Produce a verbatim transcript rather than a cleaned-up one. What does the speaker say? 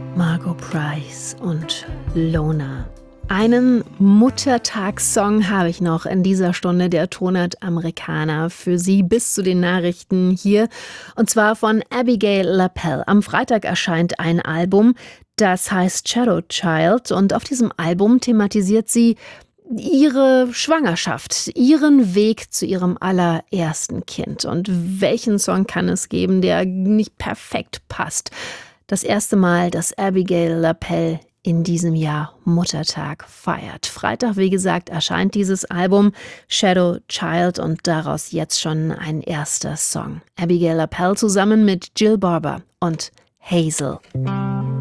Margo Price und Lona. Einen Muttertagssong habe ich noch in dieser Stunde der Tonart Amerikaner für Sie bis zu den Nachrichten hier. Und zwar von Abigail LaPelle. Am Freitag erscheint ein Album, das heißt Shadow Child. Und auf diesem Album thematisiert sie ihre Schwangerschaft, ihren Weg zu ihrem allerersten Kind. Und welchen Song kann es geben, der nicht perfekt passt? Das erste Mal, dass Abigail LaPelle in diesem Jahr Muttertag feiert. Freitag, wie gesagt, erscheint dieses Album Shadow Child und daraus jetzt schon ein erster Song. Abigail LaPelle zusammen mit Jill Barber und Hazel.